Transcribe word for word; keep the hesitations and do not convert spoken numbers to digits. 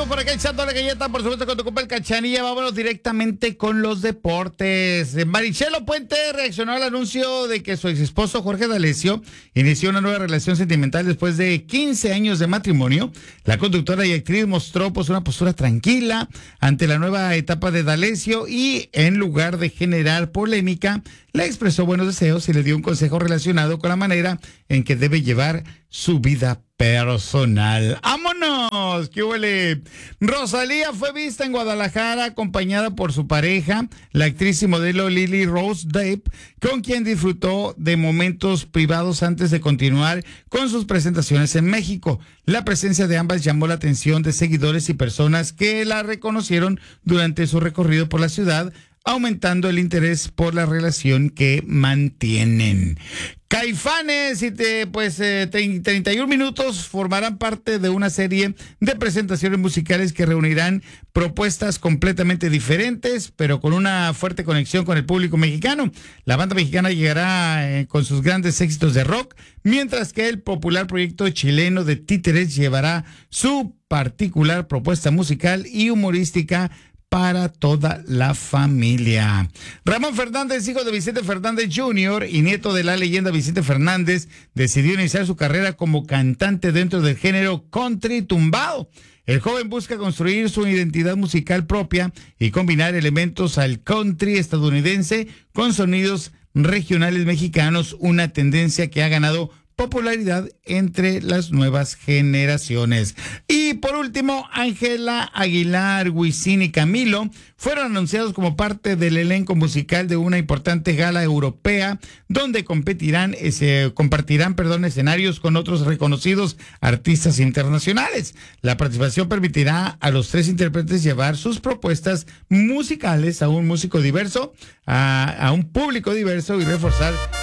seguimos por acá echando la galleta, por supuesto, con tu compa el Cachanilla. Vámonos directamente con los deportes. Marichelo Puente reaccionó al anuncio de que su ex esposo Jorge D'Alessio inició una nueva relación sentimental después de quince años de matrimonio. La conductora y actriz mostró pues una postura tranquila ante la nueva etapa de D'Alessio y, en lugar de generar polémica, le expresó buenos deseos y le dio un consejo relacionado con la manera en que debe llevar su vida personal. ¡Vámonos! ¿Qué huele? Rosalía fue vista en Guadalajara acompañada por su pareja, la actriz y modelo Lily Rose Depp, con quien disfrutó de momentos privados antes de continuar con sus presentaciones en México. La presencia de ambas llamó la atención de seguidores y personas que la reconocieron durante su recorrido por la ciudad, aumentando el interés por la relación que mantienen. Caifanes y te, pues eh, treinta y uno minutos formarán parte de una serie de presentaciones musicales que reunirán propuestas completamente diferentes, pero con una fuerte conexión con el público mexicano. La banda mexicana llegará eh, con sus grandes éxitos de rock, mientras que el popular proyecto chileno de títeres llevará su particular propuesta musical y humorística para toda la familia. Ramón Fernández, hijo de Vicente Fernández junior y nieto de la leyenda Vicente Fernández, decidió iniciar su carrera como cantante dentro del género country tumbado. El joven busca construir su identidad musical propia y combinar elementos al country estadounidense con sonidos regionales mexicanos, una tendencia que ha ganado popularidad entre las nuevas generaciones. Y por último, Ángela Aguilar, Wisin y Camilo fueron anunciados como parte del elenco musical de una importante gala europea, donde competirán, ese, compartirán perdón, escenarios con otros reconocidos artistas internacionales. La participación permitirá a los tres intérpretes llevar sus propuestas musicales a un músico diverso, a, a un público diverso y reforzar